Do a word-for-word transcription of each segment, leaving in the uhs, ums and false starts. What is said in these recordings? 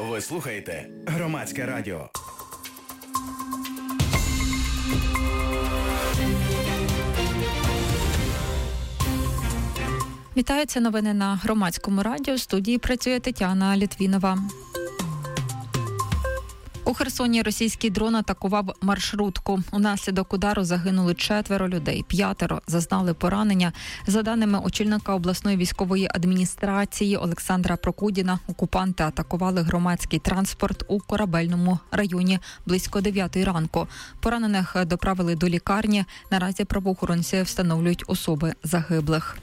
Ви слухаєте Громадське радіо. Вітаю, це новини на Громадському радіо. В студії працює Тетяна Літвінова. У Херсоні російський дрон атакував маршрутку. Унаслідок удару загинули четверо людей, п'ятеро зазнали поранення. За даними очільника обласної військової адміністрації Олександра Прокудіна, окупанти атакували громадський транспорт у Корабельному районі близько дев'ятої ранку. Поранених доправили до лікарні. Наразі правоохоронці встановлюють особи загиблих.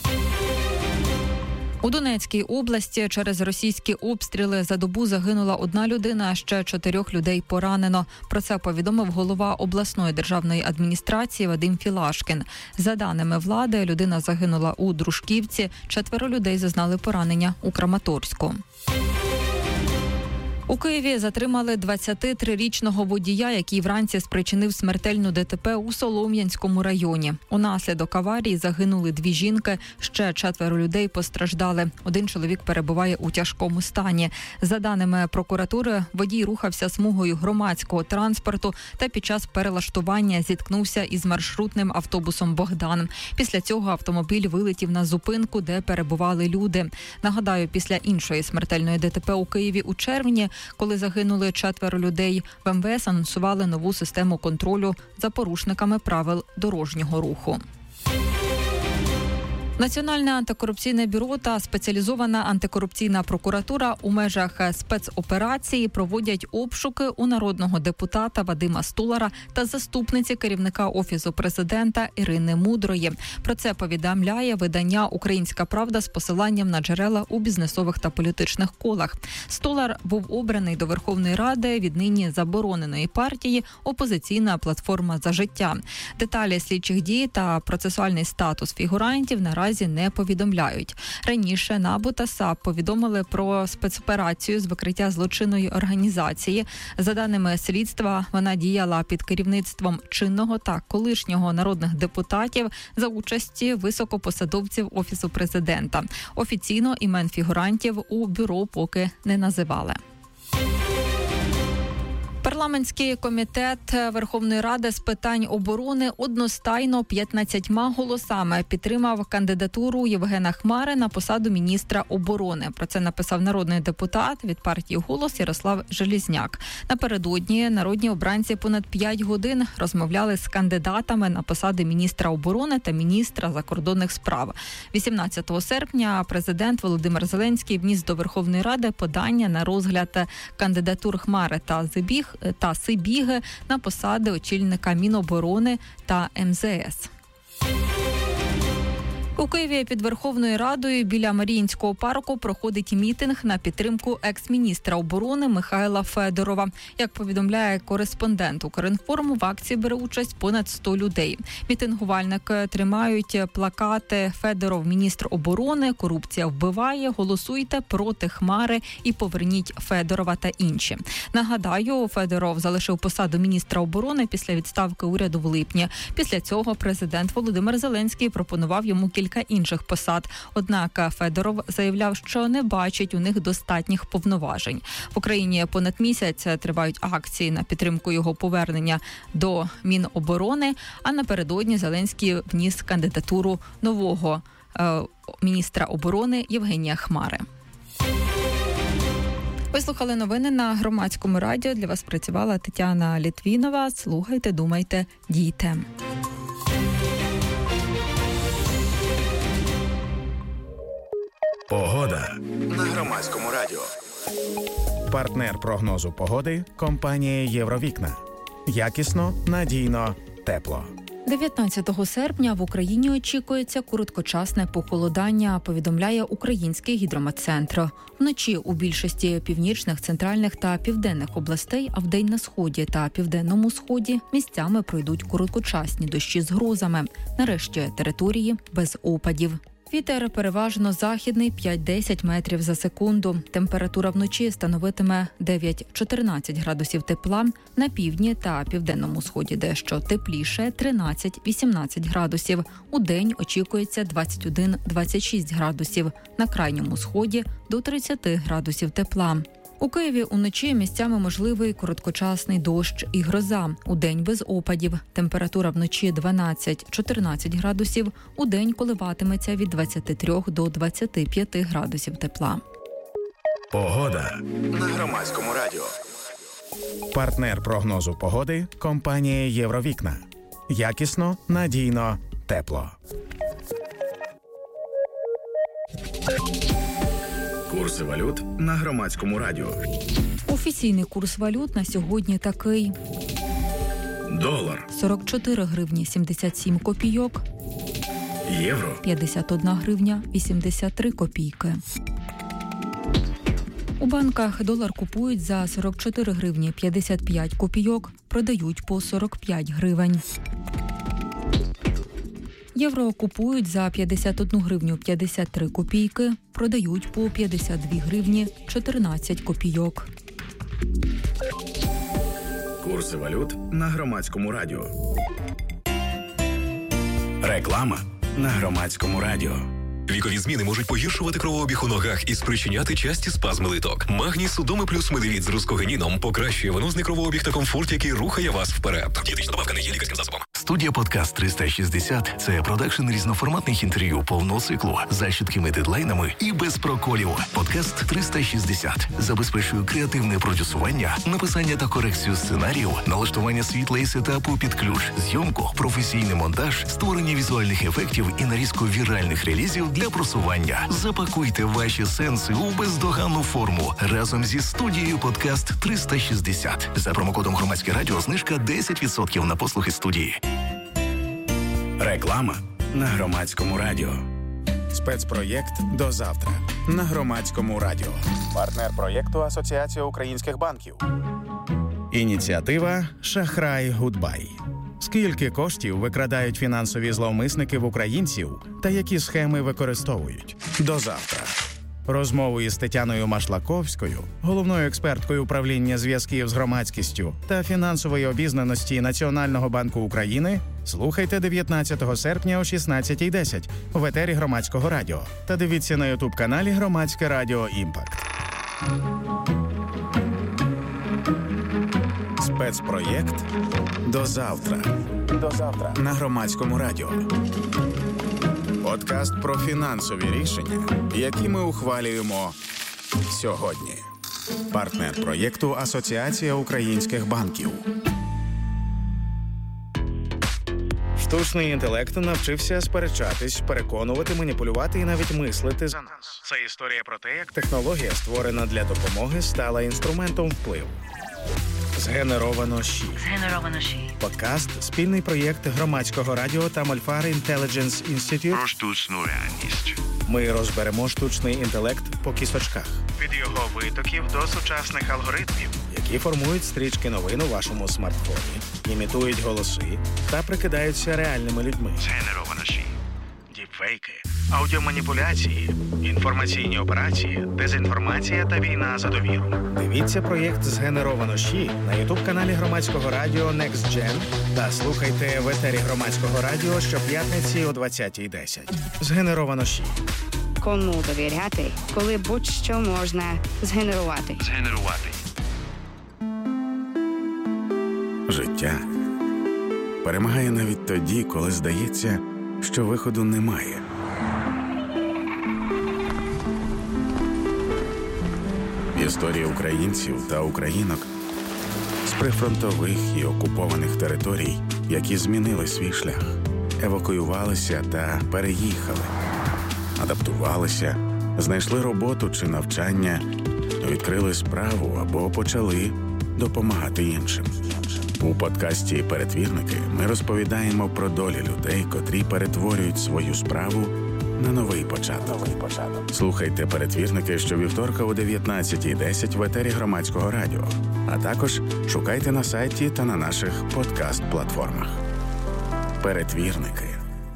У Донецькій області через російські обстріли за добу загинула одна людина, а ще чотирьох людей поранено. Про це повідомив голова обласної державної адміністрації Вадим Філашкін. За даними влади, людина загинула у Дружківці, четверо людей зазнали поранення у Краматорську. У Києві затримали двадцятитрирічного водія, який вранці спричинив смертельну ДТП у Солом'янському районі. Унаслідок аварії загинули дві жінки, ще четверо людей постраждали. Один чоловік перебуває у тяжкому стані. За даними прокуратури, водій рухався смугою громадського транспорту та під час перелаштування зіткнувся із маршрутним автобусом «Богдан». Після цього автомобіль вилетів на зупинку, де перебували люди. Нагадаю, після іншої смертельної ДТП у Києві у червні, коли загинули четверо людей, в ем ве ес анонсували нову систему контролю за порушниками правил дорожнього руху. Національне антикорупційне бюро та спеціалізована антикорупційна прокуратура у межах спецоперації проводять обшуки у народного депутата Вадима Столара та заступниці керівника Офісу президента Ірини Мудрої. Про це повідомляє видання «Українська правда» з посиланням на джерела у бізнесових та політичних колах. Столар був обраний до Верховної Ради від нині забороненої партії «Опозиційна платформа за життя». Деталі слідчих дій та процесуальний статус фігурантів наразі не повідомляють. Раніше НАБУ та САП повідомили про спецоперацію з викриття злочинної організації. За даними слідства, вона діяла під керівництвом чинного та колишнього народних депутатів за участі високопосадовців Офісу президента. Офіційно імен фігурантів у бюро поки не називали. Парламентський комітет Верховної Ради з питань оборони одностайно п'ятнадцятьма голосами підтримав кандидатуру Євгена Хмари на посаду міністра оборони. Про це написав народний депутат від партії «Голос» Ярослав Желізняк. Напередодні народні обранці понад п'ять годин розмовляли з кандидатами на посади міністра оборони та міністра закордонних справ. вісімнадцятого серпня президент Володимир Зеленський вніс до Верховної Ради подання на розгляд кандидатур Хмари та Зибіг та Сибіги на посади очільника Міноборони та ем зе ес. У Києві під Верховною Радою біля Маріїнського парку проходить мітинг на підтримку екс-міністра оборони Михайла Федорова. Як повідомляє кореспондент Укрінформу, в акції бере участь понад сто людей. Мітингувальники тримають плакати «Федоров – міністр оборони», «Корупція вбиває», «Голосуйте проти Хмари» і «Поверніть Федорова» та інші. Нагадаю, Федоров залишив посаду міністра оборони після відставки уряду в липні. Після цього президент Володимир Зеленський пропонував йому кілька кілька інших посад. Однак Федоров заявляв, що не бачить у них достатніх повноважень. В Україні понад місяць тривають акції на підтримку його повернення до Міноборони, а напередодні Зеленський вніс кандидатуру нового е, міністра оборони Євгенія Хмари. Ви слухали новини на Громадському радіо. Для вас працювала Тетяна Літвінова. Слухайте, думайте, дійте. Погода на Громадському радіо. Партнер прогнозу погоди – компанія «Євровікна». Якісно, надійно, тепло. дев'ятнадцятого серпня в Україні очікується короткочасне похолодання, повідомляє Український гідрометцентр. Вночі у більшості північних, центральних та південних областей, а вдень на сході та південному сході місцями пройдуть короткочасні дощі з грозами. Нарешті території без опадів. Вітер переважно західний п'ять-десять метрів за секунду. Температура вночі становитиме дев'ять-чотирнадцять градусів тепла, на півдні та південному сході дещо тепліше тринадцять-вісімнадцять градусів. Удень очікується двадцять один - двадцять шість градусів, на крайньому сході до тридцять градусів тепла. У Києві уночі місцями можливий короткочасний дощ і гроза. Удень без опадів. Температура вночі дванадцять-чотирнадцять градусів. Удень коливатиметься від двадцяти трьох до двадцяти п'яти градусів тепла. Погода на Громадському радіо. Партнер прогнозу погоди – компанія «Євровікна». Якісно, надійно, тепло. Курси валют на Громадському радіо. Офіційний курс валют на сьогодні такий. Долар сорок чотири гривні сімдесят сім копійок. Євро п'ятдесят одна гривня вісімдесят три копійки. У банках долар купують за сорок чотири гривні п'ятдесят п'ять копійок, продають по сорок п'ять гривень. Євро купують за п'ятдесят одну гривню п'ятдесят три копійки, продають по п'ятдесят дві гривні чотирнадцять копійок. Курси валют на Громадському радіо. Реклама на Громадському радіо. Вікові зміни можуть погіршувати кровообіг у ногах і спричиняти часті спазми литок. Магній Судоми плюс Медевіт з рускогенીном покращує венозний кровообіг та комфорт, який рухає вас вперед. Дієтична добавка не є лікарським засобом. Студія «Подкаст триста шістдесят» – це продакшн різноформатних інтерв'ю повного циклу за чіткими дедлайнами і без проколів. «Подкаст триста шістдесят» забезпечує креативне продюсування, написання та корекцію сценаріїв, налаштування світла і сетапу під ключ, зйомку, професійний монтаж, створення візуальних ефектів і нарізку віральних релізів для просування. Запакуйте ваші сенси у бездоганну форму разом зі студією «Подкаст триста шістдесят». За промокодом «Громадське радіо» знижка десять відсотків на послуги студії. Реклама на Громадському радіо. Спецпроєкт «До завтра» на Громадському радіо. Партнер проєкту Асоціація українських банків. Ініціатива «Шахрай Гудбай». Скільки коштів викрадають фінансові зловмисники в українців та які схеми використовують? До завтра. Розмову із Тетяною Машлаковською, головною експерткою управління зв'язків з громадськістю та фінансової обізнаності Національного банку України, слухайте дев'ятнадцятого серпня о шістнадцятій десять в етері Громадського радіо та дивіться на ютуб-каналі Громадське радіо «Імпакт». Спецпроєкт «До завтра». До завтра на Громадському радіо. Подкаст про фінансові рішення, які ми ухвалюємо сьогодні. Партнер проєкту Асоціація українських банків. Штучний інтелект навчився сперечатись, переконувати, маніпулювати і навіть мислити за нас. Це історія про те, як технологія, створена для допомоги, стала інструментом впливу. Згенеровано ЩІ. Згенеровано ЩІ. Подкаст – спільний проєкт Громадського радіо та Malfar Intelligence Institute. Про штучну реальність. Ми розберемо штучний інтелект по кісочках. Від його витоків до сучасних алгоритмів, які формують стрічки новин у вашому смартфоні, імітують голоси та прикидаються реальними людьми. Згенеровано ЩІ. Діпфейки, аудіоманіпуляції, інформаційні операції, дезінформація та війна за довіру. Дивіться проєкт «Згенеровано ЩІ» на ютуб-каналі Громадського радіо Next Gen та слухайте в етері Громадського радіо щоп'ятниці о двадцятій десять. «Згенеровано ЩІ». Кому довіряти, коли будь-що можна згенерувати. Згенерувати. Життя перемагає навіть тоді, коли здається, що виходу немає. Історії українців та українок з прифронтових і окупованих територій, які змінили свій шлях, евакуювалися та переїхали, адаптувалися, знайшли роботу чи навчання, відкрили справу або почали допомагати іншим. У подкасті «Перетвірники» ми розповідаємо про долі людей, котрі перетворюють свою справу на новий початок. Новий початок. Слухайте «Перетвірники» щовівторка о дев'ятнадцятій десять в етері Громадського радіо, а також шукайте на сайті та на наших подкаст-платформах. «Перетвірники».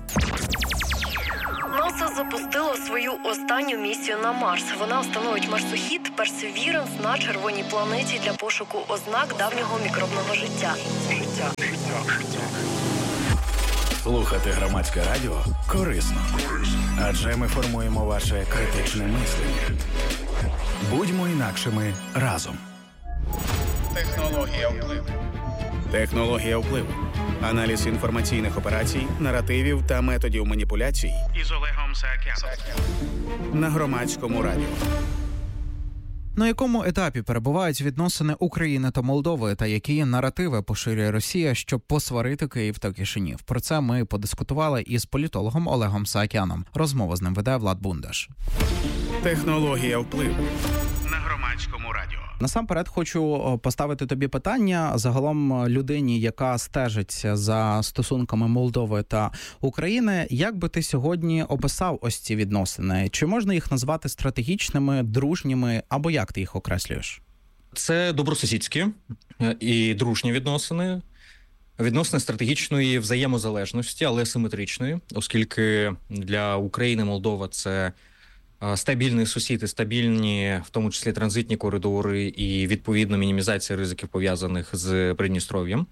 НАСА запустило свою останню місію на Марс. Вона встановить марсохід Perseverance на червоній планеті для пошуку ознак давнього мікробного життя. Життя. Слухати Громадське радіо корисно, адже ми формуємо ваше критичне мислення. Будьмо інакшими разом. Технологія впливу. Технологія впливу. Аналіз інформаційних операцій, наративів та методів маніпуляцій Із Олегом Саакяном. на Громадському радіо. На якому етапі перебувають відносини України та Молдови та які наративи поширює Росія, щоб посварити Київ та Кишинів? Про це ми подискутували із політологом Олегом Саакяном. Розмову з ним веде Влад Бундаш. Технологія впливу на Громадському радіо. Насамперед хочу поставити тобі питання загалом людині, яка стежить за стосунками Молдови та України. Як би ти сьогодні описав ось ці відносини? Чи можна їх назвати стратегічними, дружніми, або як ти їх окреслюєш? Це добросусідські і дружні відносини. Відносини стратегічної взаємозалежності, але симетричної, оскільки для України Молдова – це стабільні сусіди, стабільні, в тому числі транзитні коридори і, відповідно, мінімізація ризиків, пов'язаних з Придністров'ям.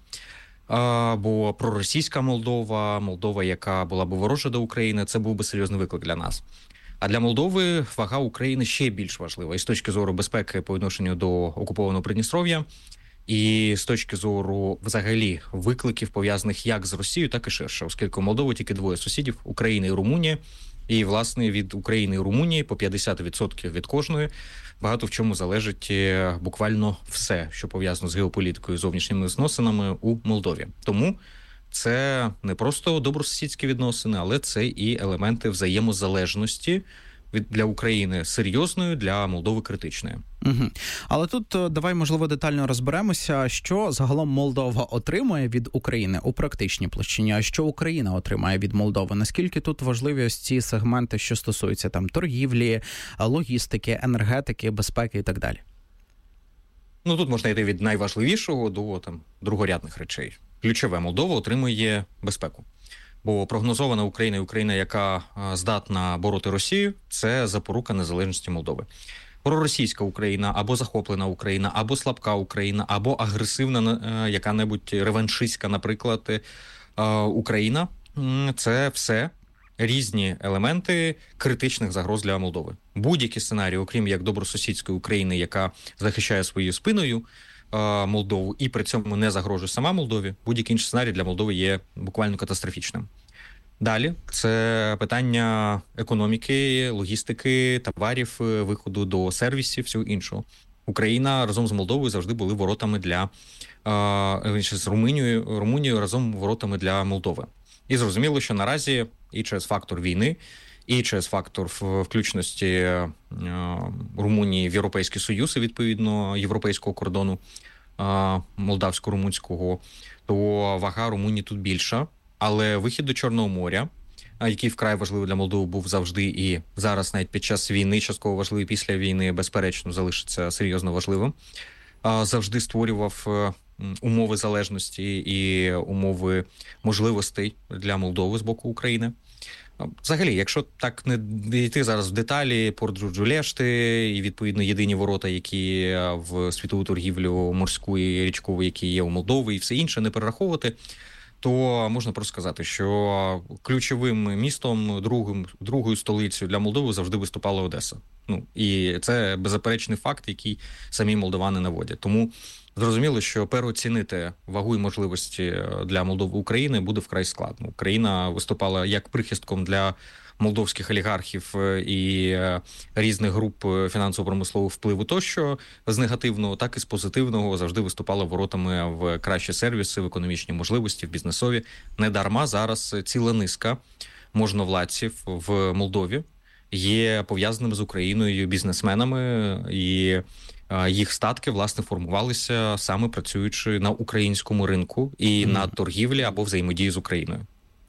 Бо проросійська Молдова, Молдова, яка була б ворожа до України, це був би серйозний виклик для нас. А для Молдови вага України ще більш важлива. І з точки зору безпеки по відношенню до окупованого Придністров'я, і з точки зору, взагалі, викликів, пов'язаних як з Росією, так і ширше. Оскільки у Молдови тільки двоє сусідів – Україна і Румунія. І, власне, від України і Румунії по п'ятдесят відсотків від кожної багато в чому залежить буквально все, що пов'язано з геополітикою і зовнішніми відносинами у Молдові. Тому це не просто добросусідські відносини, але це і елементи взаємозалежності для України серйозною, для Молдови критичною. Угу. Але тут давай, можливо, детально розберемося, що загалом Молдова отримує від України у практичній площині, а що Україна отримає від Молдови. Наскільки тут важливі ось ці сегменти, що стосуються там торгівлі, логістики, енергетики, безпеки і так далі? Ну, тут можна йти від найважливішого до там другорядних речей. Ключове, Молдова отримує безпеку. Бо прогнозована Україна і Україна, яка здатна бороти Росію, це запорука незалежності Молдови. Проросійська Україна, або захоплена Україна, або слабка Україна, або агресивна, яка-небудь реваншистська, наприклад, Україна – це все різні елементи критичних загроз для Молдови. Будь-які сценарії, окрім як добросусідської України, яка захищає своєю спиною Молдову і при цьому не загрожує сама Молдові, будь-який інший сценарій для Молдови є буквально катастрофічним. Далі це питання економіки, логістики, товарів, виходу до сервісів, всього іншого. Україна разом з Молдовою завжди були воротами для з Румунією, Румунією разом воротами для Молдови. І зрозуміло, що наразі і через фактор війни, і через фактор включності Румунії в Європейський Союз, і відповідно європейського кордону молдавсько-румунського, то вага Румунії тут більша. Але вихід до Чорного моря, який вкрай важливий для Молдови був завжди і зараз навіть під час війни, частково важливий після війни, безперечно, залишиться серйозно важливим, завжди створював умови залежності і умови можливостей для Молдови з боку України. Взагалі, якщо так не йти зараз в деталі, порт Джуджулешти і, відповідно, єдині ворота, які в світову торгівлю морську і річкову, які є у Молдови, і все інше не перераховувати, то можна просто сказати, що ключовим містом, другим, другою столицею для Молдови завжди виступала Одеса. Ну, і це беззаперечний факт, який самі молдовани наводять. Тому зрозуміло, що переоцінити вагу і можливості для Молдови України буде вкрай складно. Україна виступала як прихистком для молдовських олігархів і різних груп фінансово-промислового впливу тощо з негативного, так і з позитивного завжди виступала воротами в кращі сервіси, в економічні можливості, в бізнесові. Недарма зараз ціла низка можновладців в Молдові є пов'язаними з Україною бізнесменами, і їх статки, власне, формувалися саме працюючи на українському ринку і mm. на торгівлі або взаємодії з Україною.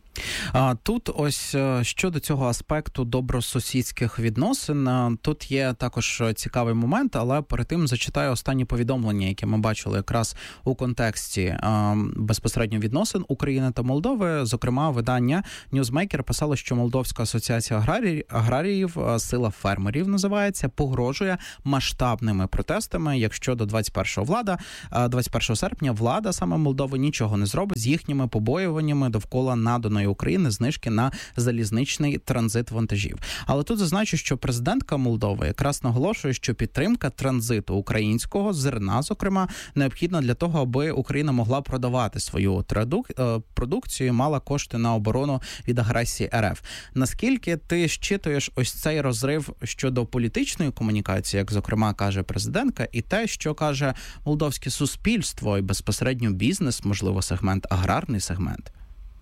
Тут ось щодо цього аспекту добросусідських відносин, тут є також цікавий момент, але перед тим зачитаю останні повідомлення, які ми бачили якраз у контексті безпосередньо відносин України та Молдови. Зокрема, видання Newsmaker писало, що Молдовська асоціація аграріїв, аграріїв «Сила фермерів» називається, погрожує масштабними протестами, якщо до двадцять першого влада, двадцять першого серпня влада саме Молдови нічого не зробить з їхніми побоюваннями довкола наданої України знижки на залізничний транзит вантажів. Але тут зазначу, що президентка Молдови якраз наголошує, що підтримка транзиту українського зерна, зокрема, необхідна для того, аби Україна могла продавати свою традук- продукцію і мала кошти на оборону від агресії РФ. Наскільки ти щитуєш ось цей розрив щодо політичної комунікації, як, зокрема, каже президентка, і те, що каже молдовське суспільство і безпосередньо бізнес, можливо, сегмент, аграрний сегмент?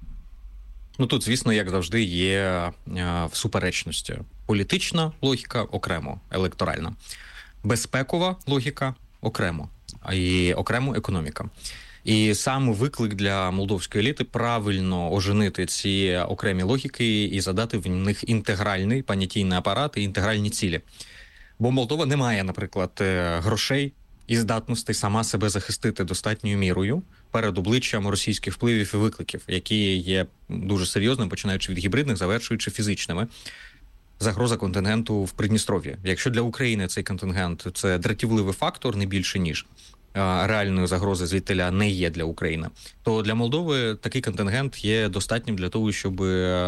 Ну, тут, звісно, як завжди, є в суперечності. Політична логіка окремо, електоральна. Безпекова логіка окремо, і окремо економіка. І саме виклик для молдовської еліти правильно оженити ці окремі логіки і задати в них інтегральний понятійний апарат і інтегральні цілі. Бо Молдова не має, наприклад, грошей і здатностей сама себе захистити достатньою мірою перед обличчям російських впливів і викликів, які є дуже серйозними, починаючи від гібридних, завершуючи фізичними. Загроза контингенту в Придністров'ї. Якщо для України цей контингент – це дратівливий фактор, не більше ніж реальної загрози звідтиля не є для України, то для Молдови такий контингент є достатнім для того, щоб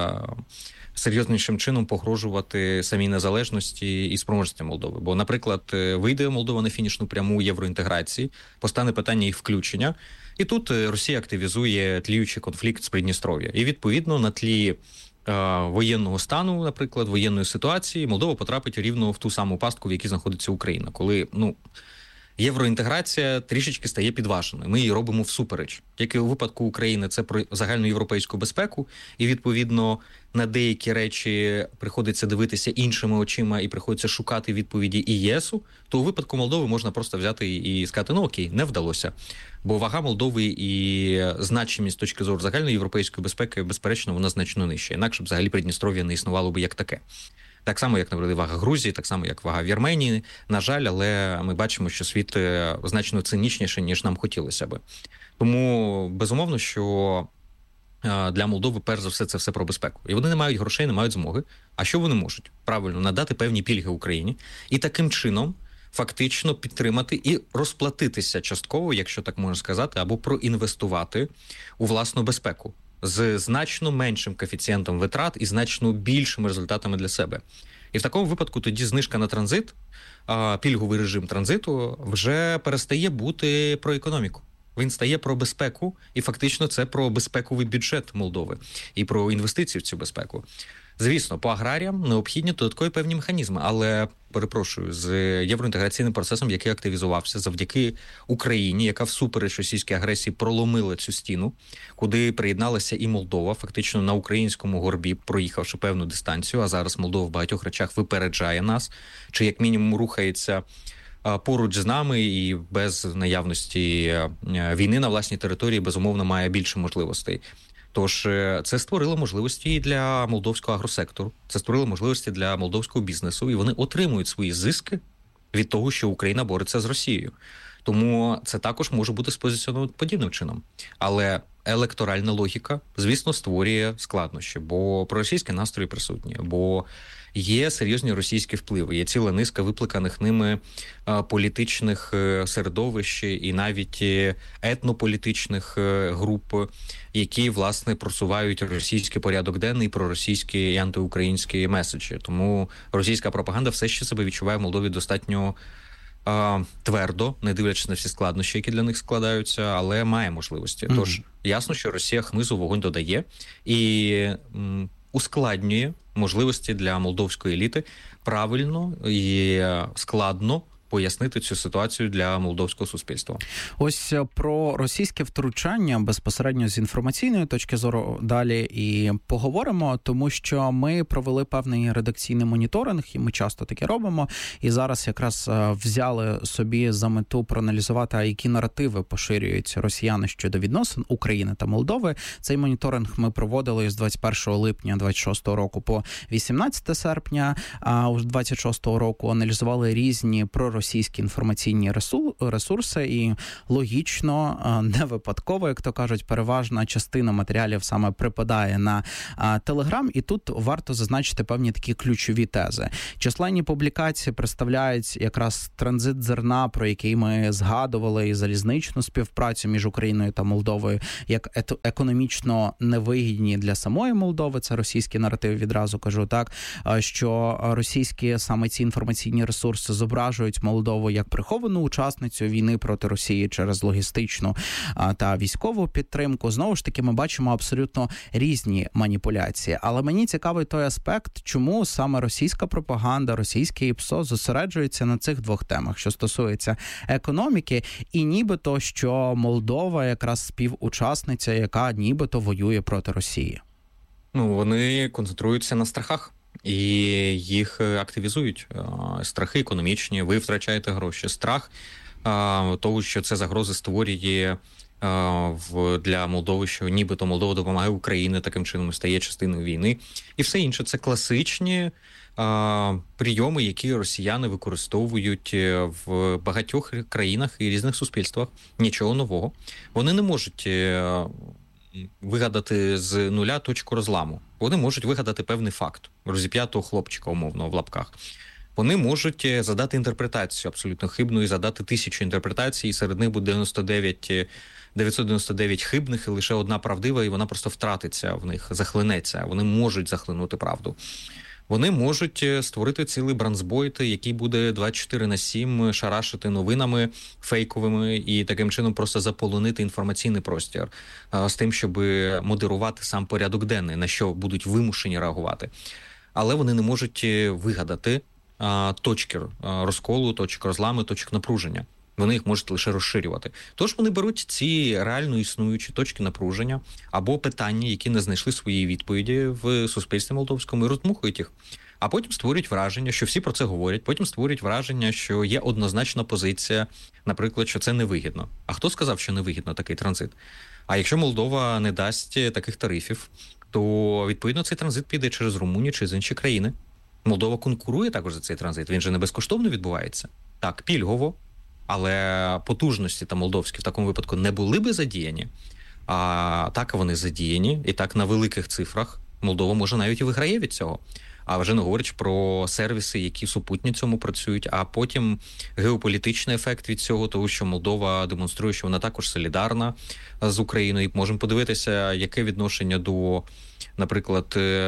серйознішим чином погрожувати самій незалежності і спроможності Молдови. Бо, наприклад, вийде Молдова на фінішну пряму євроінтеграції, постане питання їх включення, і тут Росія активізує тліючий конфлікт з Придністров'я. І, відповідно, на тлі воєнного стану, наприклад, воєнної ситуації, Молдова потрапить рівно в ту саму пастку, в якій знаходиться Україна. Коли, ну, євроінтеграція трішечки стає підваженою. Ми її робимо всупереч. Як і у випадку України, це про загальну європейську безпеку, і, відповідно, на деякі речі приходиться дивитися іншими очима і приходиться шукати відповіді і ЄСу, то у випадку Молдови можна просто взяти і сказати, ну окей, не вдалося. Бо вага Молдови і значимість з точки зору загальної європейської безпеки, безперечно, вона значно нижча. Інакше б взагалі Придністров'я не існувало би як таке. Так само, як, наприклад, вага Грузії, так само, як вага Вірменії. На жаль, але ми бачимо, що світ значно цинічніший, ніж нам хотілося би. Тому, безумовно, що для Молдови, перш за все, це все про безпеку. І вони не мають грошей, не мають змоги. А що вони можуть? Правильно, надати певні пільги Україні. І таким чином фактично підтримати і розплатитися частково, якщо так можна сказати, або проінвестувати у власну безпеку з значно меншим коефіцієнтом витрат і значно більшими результатами для себе. І в такому випадку тоді знижка на транзит, пільговий режим транзиту вже перестає бути про економіку. Він стає про безпеку, і фактично це про безпековий бюджет Молдови і про інвестиції в цю безпеку. Звісно, по аграріям необхідні додаткові певні механізми, але, перепрошую, з євроінтеграційним процесом, який активізувався завдяки Україні, яка всупереч російській агресії проломила цю стіну, куди приєдналася і Молдова, фактично на українському горбі, проїхавши певну дистанцію, а зараз Молдова в багатьох речах випереджає нас, чи як мінімум рухається поруч з нами і без наявності війни на власній території, безумовно, має більше можливостей. Тож це створило можливості і для молдовського агросектору, це створило можливості для молдовського бізнесу, і вони отримують свої зиски від того, що Україна бореться з Росією. Тому це також може бути спозиціоновано подібним чином. Але електоральна логіка, звісно, створює складнощі, бо проросійські настрої присутні, бо є серйозні російські впливи, є ціла низка випликаних ними політичних середовищ і навіть етнополітичних груп, які, власне, просувають російський порядок денний, проросійські і антиукраїнські меседжі. Тому російська пропаганда все ще себе відчуває в Молдові достатньо а, твердо, не дивлячись на всі складнощі, які для них складаються, але має можливості. Mm-hmm. Тож, ясно, що Росія хмизу вогонь додає і м, ускладнює можливості для молдовської еліти правильно і складно пояснити цю ситуацію для молдовського суспільства. Ось про російське втручання безпосередньо з інформаційної точки зору далі і поговоримо, тому що ми провели певний редакційний моніторинг, і ми часто таке робимо, і зараз якраз взяли собі за мету проаналізувати, а які наративи поширюють росіяни щодо відносин України та Молдови. Цей моніторинг ми проводили з двадцять першого липня двадцять шостого року по вісімнадцяте серпня, а з двадцять шостого року аналізували різні проросійські російські інформаційні ресурси, і логічно, не випадково, як то кажуть, переважна частина матеріалів саме припадає на Телеграм, і тут варто зазначити певні такі ключові тези. Численні публікації представляють якраз транзит зерна, про який ми згадували, і залізничну співпрацю між Україною та Молдовою, як економічно невигідні для самої Молдови, це російський наратив, відразу кажу, так, що російські саме ці інформаційні ресурси зображують Молдову як приховану учасницю війни проти Росії через логістичну та військову підтримку. Знову ж таки, ми бачимо абсолютно різні маніпуляції. Але мені цікавий той аспект, чому саме російська пропаганда, російське ІПСО зосереджується на цих двох темах, що стосується економіки, і нібито, що Молдова якраз співучасниця, яка нібито воює проти Росії. Ну, вони концентруються на страхах і їх активізують. Страхи економічні, ви втрачаєте гроші. Страх того, що це загрози створює для Молдови, що нібито Молдова допомагає Україні, таким чином стає частиною війни. І все інше – це класичні прийоми, які росіяни використовують в багатьох країнах і різних суспільствах. Нічого нового. Вони не можуть вигадати з нуля точку розламу. Вони можуть вигадати певний факт, розіп'ятого хлопчика, умовно, в лапках. Вони можуть задати інтерпретацію абсолютно хибну і задати тисячу інтерпретацій, і серед них буде дев'яносто дев'ять, дев'ятсот дев'яносто дев'ять хибних, і лише одна правдива, і вона просто втратиться в них, захлинеться. Вони можуть захлинути правду. Вони можуть створити цілий бранзбойт, який буде двадцять чотири на сім шарашити новинами фейковими і таким чином просто заполонити інформаційний простір з тим, щоб модерувати сам порядок денний, на що будуть вимушені реагувати. Але вони не можуть вигадати точки розколу, точок розламу, точок напруження. Вони їх можуть лише розширювати. Тож вони беруть ці реально існуючі точки напруження або питання, які не знайшли своєї відповіді в суспільстві молдовському, і роздмухують їх. А потім створюють враження, що всі про це говорять, потім створюють враження, що є однозначна позиція, наприклад, що це невигідно. А хто сказав, що невигідно такий транзит? А якщо Молдова не дасть таких тарифів, то, відповідно, цей транзит піде через Румунію чи з інші країни. Молдова конкурує також за цей транзит, він же не безкоштовно відбувається. Так, пільгово, але потужності та молдовські в такому випадку не були би задіяні, а так вони задіяні, і так на великих цифрах Молдова може навіть і виграє від цього. А вже не говорячи про сервіси, які супутні цьому працюють, а потім геополітичний ефект від цього, тому що Молдова демонструє, що вона також солідарна з Україною. І можемо подивитися, яке відношення до, наприклад,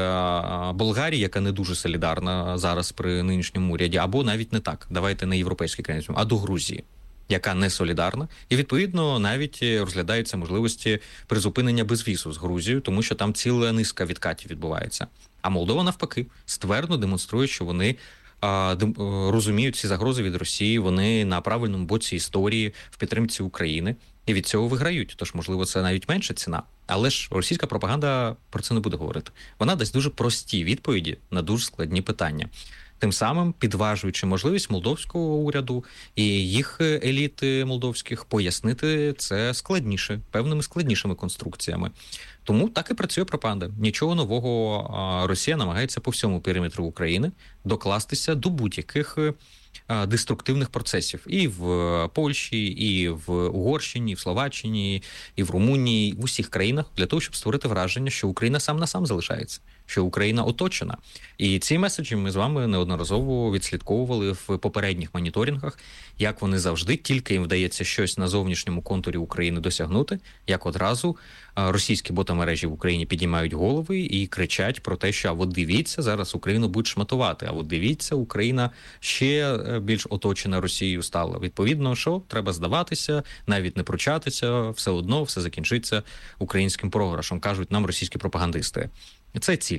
Болгарії, яка не дуже солідарна зараз при нинішньому уряді, або навіть не так, давайте не європейські країни, а до Грузії, яка не солідарна, і, відповідно, навіть розглядаються можливості призупинення безвізу з Грузією, тому що там ціла низка відкатів відбувається. А Молдова, навпаки, ствердно демонструє, що вони а, дем, розуміють ці загрози від Росії, вони на правильному боці історії в підтримці України, і від цього виграють. Тож, можливо, це навіть менша ціна. Але ж російська пропаганда про це не буде говорити. Вона дасть дуже прості відповіді на дуже складні питання. Тим самим підважуючи можливість молдовського уряду і їх еліт молдовських пояснити це складніше, певними складнішими конструкціями. Тому так і працює пропаганда. Нічого нового. Росія намагається по всьому периметру України докластися до будь-яких деструктивних процесів і в Польщі, і в Угорщині, і в Словаччині, і в Румунії, в усіх країнах, для того, щоб створити враження, що Україна сам на сам залишається, що Україна оточена. І ці меседжі ми з вами неодноразово відслідковували в попередніх моніторингах, як вони завжди, тільки їм вдається щось на зовнішньому контурі України досягнути, як одразу російські бота-мережі в Україні піднімають голови і кричать про те, що а от дивіться, зараз Україну будуть шматувати, а от дивіться, Україна ще більш оточена Росією стала. Відповідно, що треба здаватися, навіть не пручатися, все одно все закінчиться українським програшем, кажуть нам російські пропагандисти. Це ціль.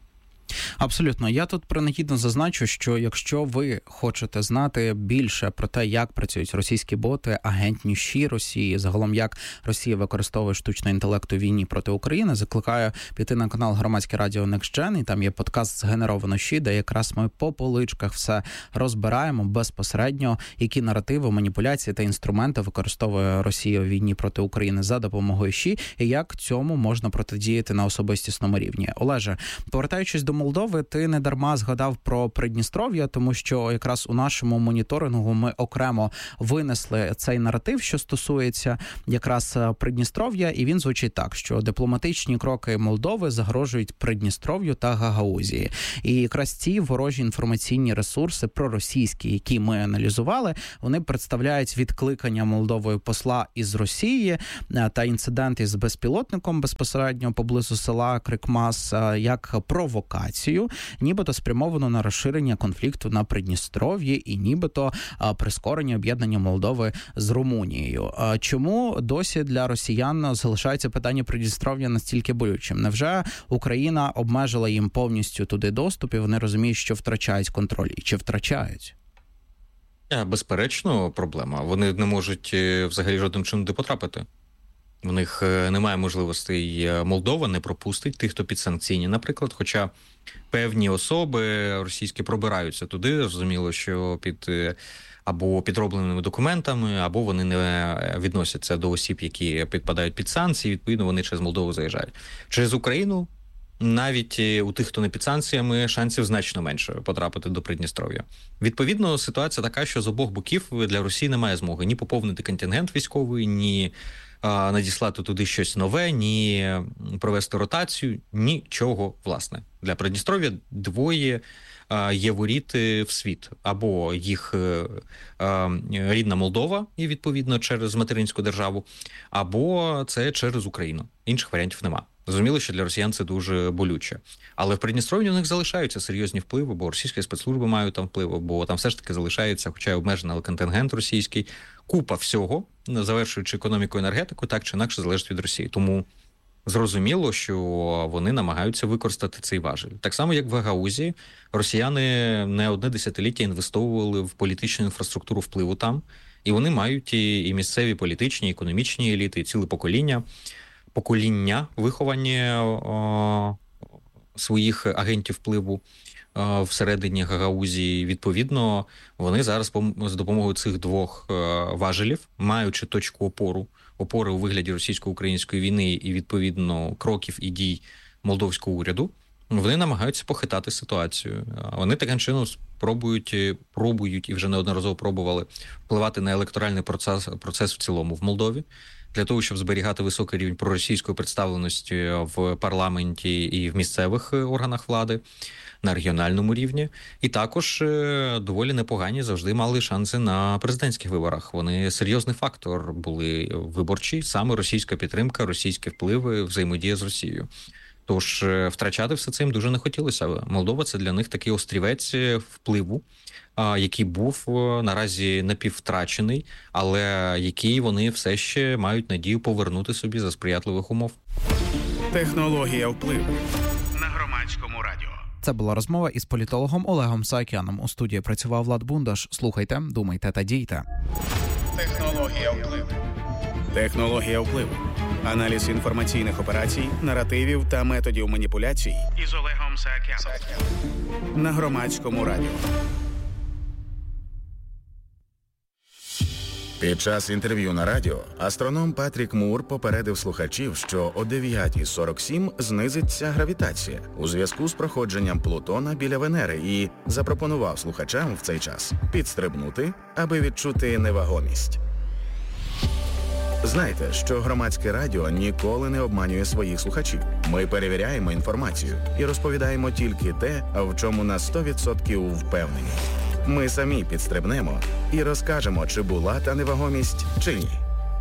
Абсолютно. Я тут принагідно зазначу, що якщо ви хочете знати більше про те, як працюють російські боти, агентніші Росії, загалом як Росія використовує штучний інтелект у війні проти України, закликаю піти на канал Громадське радіо NextGen, і там є подкаст «Згенеровано ЩІ», де якраз ми по поличках все розбираємо безпосередньо, які наративи, маніпуляції та інструменти використовує Росія у війні проти України за допомогою ЩІ, і як цьому можна протидіяти на особистісному рівні. Олеже, повертаючись до Молдови, ти не дарма згадав про Придністров'я, тому що якраз у нашому моніторингу ми окремо винесли цей наратив, що стосується якраз Придністров'я, і він звучить так, що дипломатичні кроки Молдови загрожують Придністров'ю та Гагаузії. І якраз ці ворожі інформаційні ресурси проросійські, які ми аналізували, вони представляють відкликання Молдовою посла із Росії та інцидент із безпілотником безпосередньо поблизу села Крикмас як провокацію, нібито спрямовано на розширення конфлікту на Придністров'ї і нібито прискорення об'єднання Молдови з Румунією. Чому досі для росіян залишається питання Придністров'я настільки болючим? Невже Україна обмежила їм повністю туди доступ, і вони розуміють, що втрачають контроль? І чи втрачають? Безперечно, проблема. Вони не можуть взагалі жодним чином туди потрапити. У них немає можливостей. Молдова не пропустить тих, хто підсанкційні, наприклад, хоча певні особи російські пробираються туди, зрозуміло, що під або підробленими документами, або вони не відносяться до осіб, які підпадають під санкції, відповідно, вони через Молдову заїжджають. Через Україну навіть у тих, хто не під санкціями, шансів значно менше потрапити до Придністров'я. Відповідно, ситуація така, що з обох боків для Росії немає змоги ні поповнити контингент військовий, ні а, надіслати туди щось нове, ні провести ротацію, нічого, власне. Для Придністров'я двоє а, є воріти в світ. Або їх а, рідна Молдова, і відповідно через материнську державу, або це через Україну. Інших варіантів нема. Зрозуміло, що для росіян це дуже болюче. Але в Придністров'ї у них залишаються серйозні впливи, бо російські спецслужби мають там впливи, бо там все ж таки залишається, хоча й обмежений, але контингент російський. Купа всього, завершуючи економіку і енергетику, так чи інакше залежить від Росії. Тому зрозуміло, що вони намагаються використати цей важіль. Так само, як в Гагаузії, росіяни не одне десятиліття інвестовували в політичну інфраструктуру впливу там, і вони мають і місцеві політичні, і економічні еліти, і ціле покоління, покоління виховання о, своїх агентів впливу о, всередині Гагаузії. Відповідно, вони зараз з допомогою цих двох о, важелів, маючи точку опору, опори у вигляді російсько-української війни і, відповідно, кроків і дій молдовського уряду, вони намагаються похитати ситуацію. Вони таким чином спробують, пробують і вже неодноразово пробували впливати на електоральний процес, процес в цілому в Молдові, для того, щоб зберігати високий рівень проросійської представленості в парламенті і в місцевих органах влади, на регіональному рівні. І також доволі непогані завжди мали шанси на президентських виборах. Вони серйозний фактор були виборчі, саме російська підтримка, російські впливи, взаємодія з Росією. Тож втрачати все це їм дуже не хотілося. Молдова – це для них такий острівець впливу, який був наразі напіввтрачений, але який вони все ще мають надію повернути собі за сприятливих умов. Технологія впливу на Громадському радіо. Це була розмова із політологом Олегом Саакяном. У студії працював Влад Бундаш. Слухайте, думайте та дійте. Технологія впливу. Технологія впливу. Аналіз інформаційних операцій, наративів та методів маніпуляцій із Олегом Саакяном на Громадському радіо. Під час інтерв'ю на радіо астроном Патрік Мур попередив слухачів, що о дев'ята сорок сім знизиться гравітація у зв'язку з проходженням Плутона біля Венери і запропонував слухачам в цей час підстрибнути, аби відчути невагомість. Знайте, що Громадське радіо ніколи не обманює своїх слухачів. Ми перевіряємо інформацію і розповідаємо тільки те, в чому на сто відсотків впевнені. Ми самі підстрибнемо і розкажемо, чи була та невагомість, чи ні.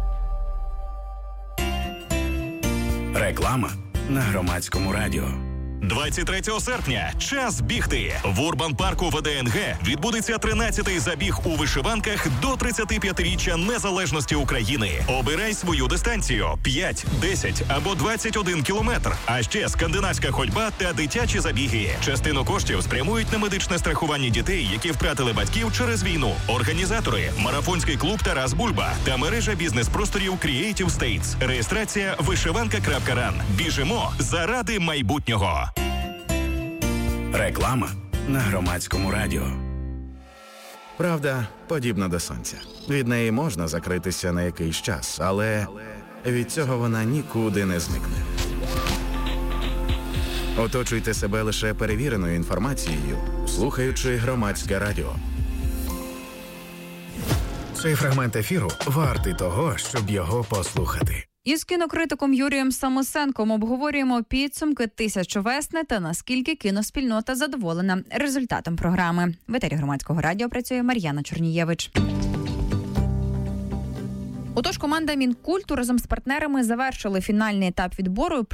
Реклама на Громадському радіо. двадцять третього серпня – час бігти. В Урбан-парку ВДНГ відбудеться тринадцятий забіг у вишиванках до тридцятип'ятиріччя незалежності України. Обирай свою дистанцію – п'ять, десять або двадцять один кілометр. А ще скандинавська ходьба та дитячі забіги. Частину коштів спрямують на медичне страхування дітей, які втратили батьків через війну. Організатори – марафонський клуб «Тарас Бульба» та мережа бізнес-просторів Creative States. Реєстрація вишиванка крапка ран. Біжимо заради майбутнього. Реклама на Громадському радіо. Правда подібна до сонця. Від неї можна закритися на якийсь час, але від цього вона нікуди не зникне. Оточуйте себе лише перевіреною інформацією, слухаючи Громадське радіо. Цей фрагмент ефіру вартий того, щоб його послухати. Із кінокритиком Юрієм Самосенком обговорюємо підсумки «Тисячу весни» та наскільки кіноспільнота задоволена результатом програми. В етері Громадського радіо працює Мар'яна Чорнієвич. Отож, команда Мінкульту разом з партнерами завершили фінальний етап відбору